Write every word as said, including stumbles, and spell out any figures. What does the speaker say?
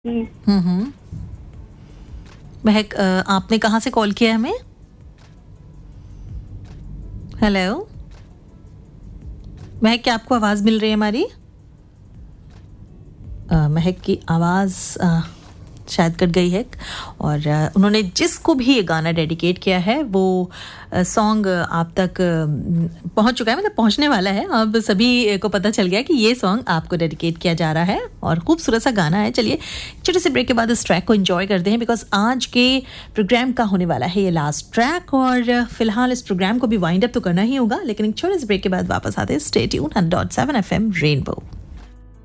जी। हुँ, हुँ। महक अ, आपने कहाँ से कॉल किया है हमें? हेलो? महक क्या आपको आवाज़ मिल रही है हमारी? अ, महक की आवाज़ अ, शायद कट गई है और अ, उन्होंने जिसको भी ये गाना डेडिकेट किया है वो अ, सॉन्ग आप तक उम, पहुँच चुका है मतलब पहुँचने वाला है। अब सभी को पता चल गया कि ये सॉन्ग आपको डेडिकेट किया जा रहा है और खूबसूरत सा गाना है। चलिए छोटे से ब्रेक के बाद इस ट्रैक को एन्जॉय करते हैं बिकॉज़ आज के प्रोग्राम का होने वाला है ये लास्ट ट्रैक और फिलहाल इस प्रोग्राम को भी वाइंड अप तो करना ही होगा लेकिन एक छोटे से ब्रेक के बाद वापस आते हैं। Stay tuned one O seven F M rainbow.